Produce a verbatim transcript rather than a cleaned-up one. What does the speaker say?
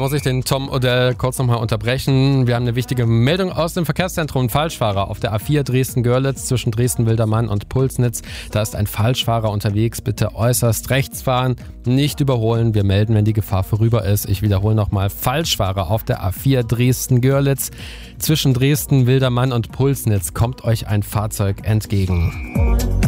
muss ich den Tom Odell kurz nochmal unterbrechen. Wir haben eine wichtige Meldung aus dem Verkehrszentrum. Ein Falschfahrer auf der A vier Dresden-Görlitz zwischen Dresden-Wildermann und Pulsnitz. Da ist ein Falschfahrer unterwegs. Bitte äußerst rechts fahren, nicht überholen. Wir melden, wenn die Gefahr vorüber ist. Ich wiederhole nochmal. Falschfahrer auf der A vier Dresden-Görlitz zwischen Dresden, Wildermann und Pulsnitz. Kommt euch ein Fahrzeug entgegen.